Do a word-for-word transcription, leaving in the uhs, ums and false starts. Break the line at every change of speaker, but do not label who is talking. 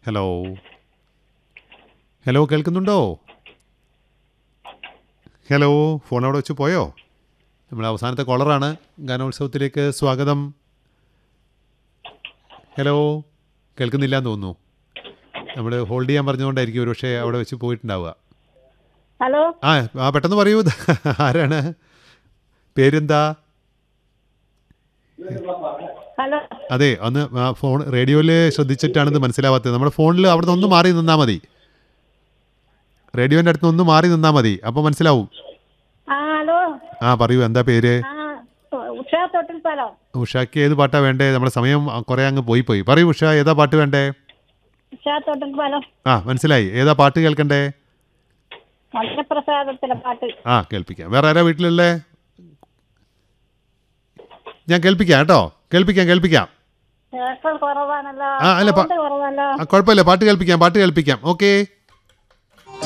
Hello hello കേൾക്കുന്നുണ്ടോ? Hello phone അവിടെ വെച്ച് പോയോ? നമ്മൾ അവസാനത്തെ കോളറാണ്. ഗാനോത്സവത്തിലേക്ക് സ്വാഗതം. ഹലോ കേൾക്കുന്നില്ല എന്ന് തോന്നുന്നു. നമ്മൾ ഹോൾഡ് ചെയ്യാൻ പറഞ്ഞുകൊണ്ടായിരിക്കും ഒരു പക്ഷേ അവിടെ വെച്ച് പോയിട്ടുണ്ടാവുക.
ഹലോ
ആ ആ പെട്ടെന്ന് പറയൂ. ആരാണ്? പേരെന്താ?
ഹലോ
അതെ, ഒന്ന് ആ ഫോൺ റേഡിയോയിൽ ശ്രദ്ധിച്ചിട്ടാണ് ഇത് മനസ്സിലാവാത്തത്. നമ്മുടെ ഫോണിൽ അവിടെ നിന്ന് ഒന്ന് മാറി നിന്നാൽ മതി. റേഡിയോൻ്റെ അടുത്ത് നിന്ന് ഒന്ന് മാറി നിന്നാൽ മതി, അപ്പോൾ മനസ്സിലാവും.
ആ ഹലോ
ആ പറയൂ, എന്താ പേര്?
ആ ഉഷ തൊട്ടിൽ പാലം.
ഉഷയ്ക്ക് ഏത് പാട്ടാണ് വേണ്ടേ? നമ്മുടെ സമയം കുറേ അങ്ങ് പോയി പോയി പറയൂ ഉഷ, ഏതാ പാട്ട് വേണ്ടേ?
ഉഷ തൊട്ടിൽ പാലം.
ആ മനസ്സിലായി. ഏതാ പാട്ട് കേൾക്കണ്ടേ?
മന്ത്രപ്രസാദത്തിലെ പാട്ട്.
ആ കേൾപ്പിക്കാം. വേറെ ആരാ വീട്ടിലുള്ളേ? ഞാൻ കേൾപ്പിക്കാം കേട്ടോ. കേൾപ്പിക്കാം കേൾപ്പിക്കാം.
കേൾക്കൽ കുറവാണല്ലോ,
ആ അല്ല
സൗണ്ട് കുറവല്ലോ.
ആ കുഴപ്പമില്ല, പാട്ട് കേൾപ്പിക്കാം പാട്ട് കേൾപ്പിക്കാം ഓക്കെ.